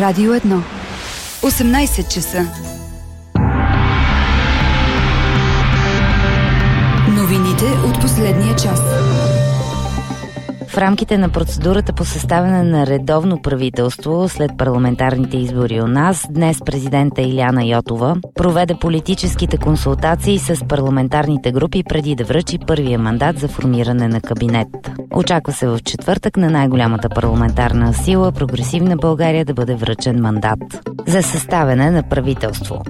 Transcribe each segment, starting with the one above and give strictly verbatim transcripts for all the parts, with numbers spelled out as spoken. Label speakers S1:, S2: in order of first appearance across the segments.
S1: Радио едно. осемнайсет часа. Новините от последния час.
S2: В рамките на процедурата по съставяне на редовно правителство след парламентарните избори у нас, днес президента Илияна Йотова проведе политическите консултации с парламентарните групи преди да връчи първия мандат за формиране на кабинет. Очаква се в четвъртък на най-голямата парламентарна сила Прогресивна България да бъде връчен мандат за съставяне на правителство.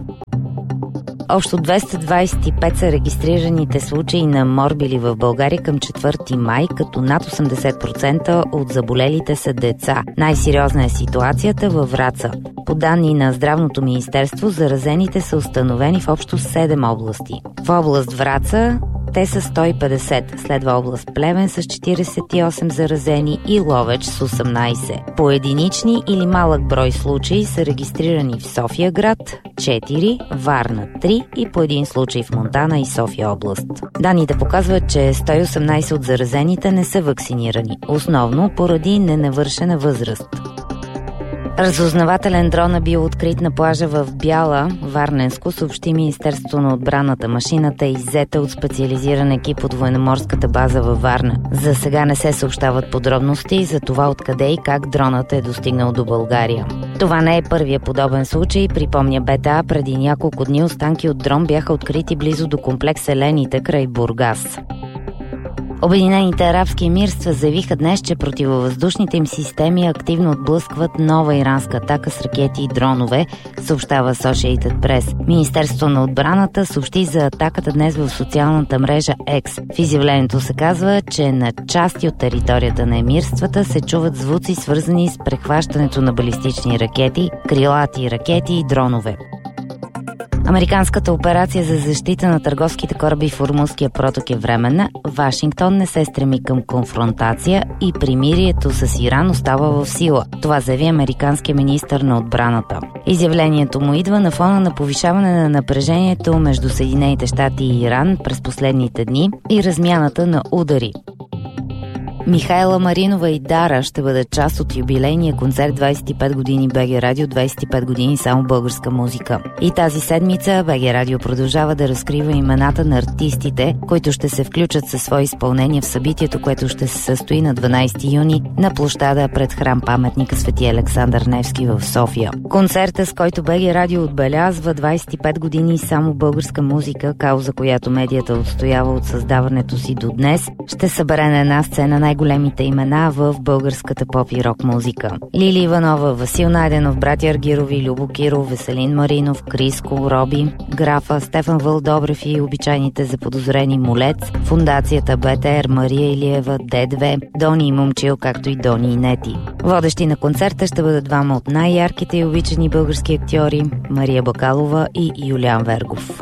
S2: Общо двеста двадесет и пет са регистрираните случаи на морбили в България към четвърти май, като над осемдесет процента от заболелите са деца. Най-сериозна е ситуацията във Враца. По данни на Здравното министерство, заразените са установени в общо седем области. В област Враца те са сто и петдесет, следва област Плевен с четиридесет и осем заразени и Ловеч с осемнайсет. По единични или малък брой случаи са регистрирани в София град четири, Варна три и по един случай в Монтана и София област. Данните показват, че сто и осемнайсет от заразените не са вакцинирани, основно поради ненавършена възраст. Разузнавателен дрон е бил открит на плажа в Бяла, Варненско, съобщи Министерството на отбраната. Машината е иззета от специализиран екип от военноморската база във Варна. За сега не се съобщават подробности за това откъде и как дронът е достигнал до България. Това не е първия подобен случай, припомня БТА. Преди няколко дни останки от дрон бяха открити близо до комплекс Елените край Бургас. Обединените арабски емирства заявиха днес, че противовъздушните им системи активно отблъскват нова иранска атака с ракети и дронове, съобщава Associated Press. Министерството на отбраната съобщи за атаката днес в социалната мрежа X. В изявлението се казва, че на части от територията на емирствата се чуват звуци, свързани с прехващането на балистични ракети, крилати ракети и дронове. Американската операция за защита на търговските кораби в Ормузския проток е временна. Вашингтон не се стреми към конфронтация и примирието с Иран остава в сила. Това заяви американския министър на отбраната. Изявлението му идва на фона на повишаване на напрежението между Съединените щати и Иран през последните дни и размяната на удари. Михайла Маринова и Дара ще бъдат част от юбилейния концерт двадесет и пет години БГ Радио, двадесет и пет години само българска музика. И тази седмица БГ Радио продължава да разкрива имената на артистите, които ще се включат със свои изпълнения в събитието, което ще се състои на дванадесети юни на площада пред храм паметника Свети Александър Невски в София. Концерта, с който БГ Радио отбелязва двадесет и пет години само българска музика, кауза, която медията отстоява от създаването си до днес, ще събере на една сцена най-големите имена в българската поп и рок музика. Лили Иванова, Васил Найденов, братя Аргирови, Любо Киров, Веселин Маринов, Криско, Роби, Графа, Стефан Вълдобрев и обичайните заподозрени Молец, Фондацията БТР, Мария Илиева, Д две, Дони и Момчил, както и Дони и Нети. Водещи на концерта ще бъдат двама от най-ярките и обичани български актьори – Мария Бакалова и Юлиан Вергов.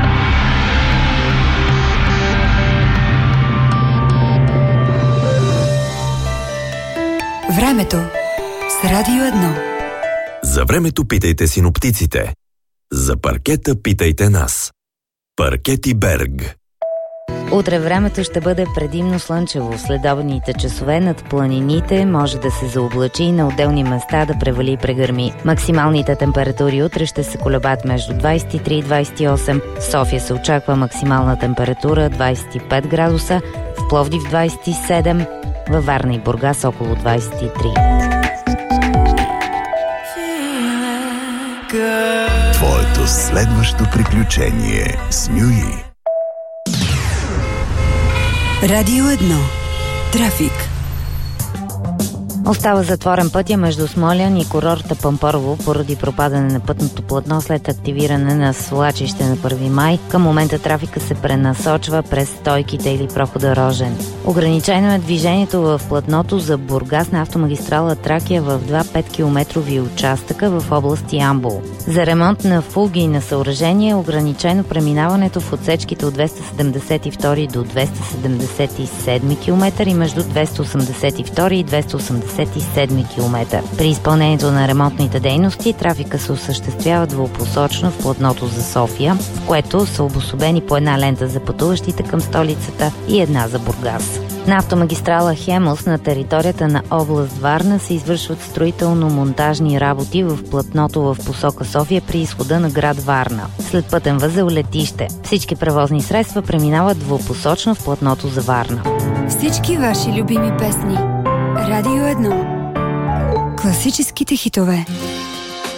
S1: Времето с Радио едно.
S3: За времето питайте синоптиците. За паркета питайте нас. Паркети Берг.
S2: Утре времето ще бъде предимно слънчево. В следобедните часове над планините може да се заоблачи и на отделни места да превали и прегърми. Максималните температури утре ще се колебат между двадесет и три и двадесет и осем. В София се очаква максимална температура двадесет и пет градуса, в Пловдив двадесет и седем, във Варна и Бургас около двадесет и три.
S3: Твоето следващо приключение с Нюи.
S1: Радио едно. Трафик.
S2: Остава затворен пътя между Смолян и курорта Пампорово поради пропадане на пътното платно след активиране на свлачище на първи май. Към момента трафика се пренасочва през стойките или прохода Рожен. Ограничено е движението в платното за Бургас на автомагистрала Тракия в два петкилометрови участъка в област Ямбол. За ремонт на фуги на съоръжение е ограничено преминаването в отсечките от двеста седемдесет и втори до двеста седемдесет и седми километър и между двеста осемдесет и втори и двеста осемдесет и седми километър. При изпълнението на ремонтните дейности трафика се осъществява двупосочно в платното за София, в което са обособени по една лента за пътуващите към столицата и една за Бургас. На автомагистрала Хемус на територията на област Варна се извършват строително-монтажни работи в платното в посока София при изхода на град Варна. След пътен възел летище. Всички превозни средства преминават двупосочно в платното за Варна.
S1: Всички ваши любими песни. Радио едно. Класическите хитове.